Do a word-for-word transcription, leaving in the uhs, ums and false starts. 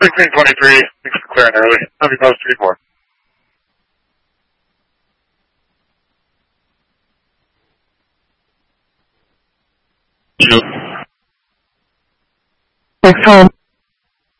sixteen twenty-three, thanks for clearing early. Have you post three four. Thanks, Tom.